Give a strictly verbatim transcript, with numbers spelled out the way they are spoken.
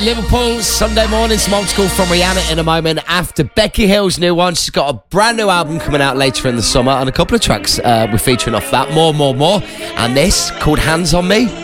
Liverpool, Sunday morning, some old school from Rihanna in a moment after Becky Hill's new one. She's got a brand new album coming out later in the summer and a couple of tracks uh, we're featuring off that. More, more, more. And this, called Hands on Me.